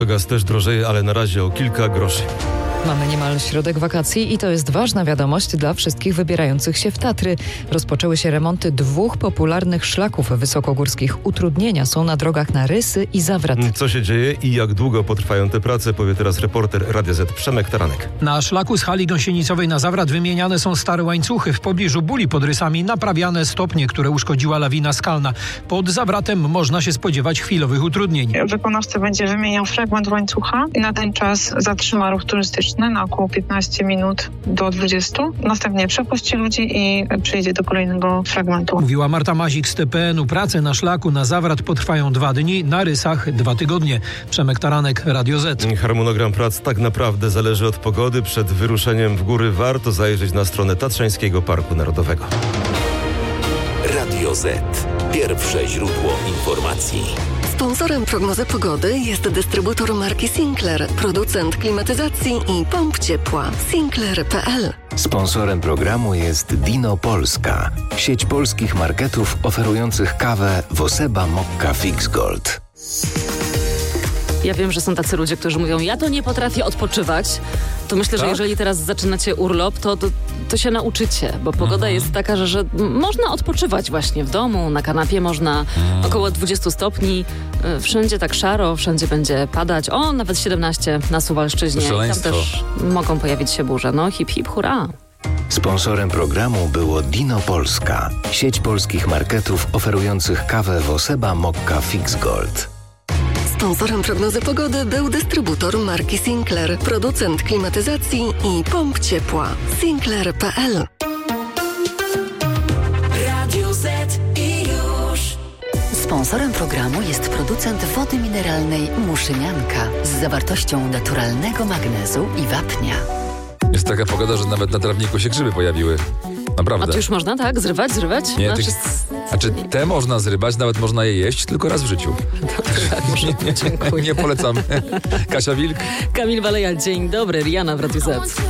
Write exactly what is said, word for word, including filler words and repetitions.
Gaz też drożeje, ale na razie o kilka groszy. Mamy niemal środek wakacji i to jest ważna wiadomość dla wszystkich wybierających się w Tatry. Rozpoczęły się remonty dwóch popularnych szlaków wysokogórskich. Utrudnienia są na drogach na Rysy i Zawrat. Co się dzieje i jak długo potrwają te prace, powie teraz reporter Radia Z Przemek Taranek. Na szlaku z hali gąsienicowej na Zawrat wymieniane są stare łańcuchy. W pobliżu Buli pod Rysami naprawiane stopnie, które uszkodziła lawina skalna. Pod Zawratem można się spodziewać chwilowych utrudnień. Wykonawca będzie wymieniał fragment łańcucha i na ten czas zatrzyma ruch turystyczny na około piętnaście minut do dwudziestu. Następnie przepuści ludzi i przejdzie do kolejnego fragmentu. Mówiła Marta Mazik z T P N u. Prace na szlaku na Zawrat potrwają dwa dni, na Rysach dwa tygodnie. Przemek Taranek, Radio Z. Harmonogram prac tak naprawdę zależy od pogody. Przed wyruszeniem w góry warto zajrzeć na stronę Tatrzańskiego Parku Narodowego. Radio Z. Pierwsze źródło informacji. Sponsorem prognozy pogody jest dystrybutor marki Sinclair, producent klimatyzacji i pomp ciepła. Sinclair kropka p l. Sponsorem programu jest Dino Polska, sieć polskich marketów oferujących kawę Woseba Mokka Fix Gold. Ja wiem, że są tacy ludzie, którzy mówią, ja to nie potrafię odpoczywać. To myślę, że tak? jeżeli teraz zaczynacie urlop, to, to, to się nauczycie, bo pogoda mhm. jest taka, że, że można odpoczywać właśnie w domu, na kanapie można mhm. około dwadzieścia stopni, wszędzie tak szaro, wszędzie będzie padać, o, nawet siedemnaście na Suwalszczyźnie. Tam też mogą pojawić się burze. No hip hip hurra. Sponsorem programu było Dino Polska, sieć polskich marketów oferujących kawę Woseba Mokka Fix Gold. Sponsorem prognozy pogody był dystrybutor marki Sinclair, producent klimatyzacji i pomp ciepła. Sinclair kropka p l. Radio Z i już. Sponsorem programu jest producent wody mineralnej Muszynianka z zawartością naturalnego magnezu i wapnia. Jest taka pogoda, że nawet na trawniku się grzyby pojawiły. Naprawdę. A to już można, tak? Zrywać, zrywać? Nie, znaczy... tych, a czy te można zrywać, nawet można je jeść, tylko raz w życiu. Dobrze, dziękuję. Nie polecam. Kasia Wilk. Kamil Baleja, dzień dobry. Rihanna w Radiu Z.